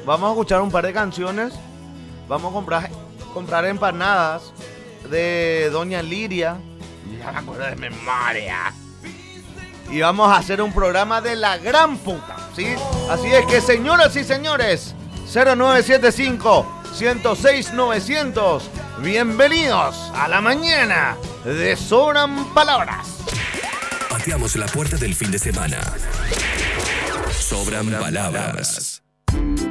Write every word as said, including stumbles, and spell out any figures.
vamos a escuchar un par de canciones. Vamos a comprar, comprar empanadas de Doña Liria. Ya me acuerdo de memoria. Y vamos a hacer un programa de la gran puta, ¿sí? Así es que, señoras y señores, cero nueve siete cinco, uno cero seis, novecientos, bienvenidos a la mañana de Sobran Palabras. Pateamos la puerta del fin de semana. Sobran palabras.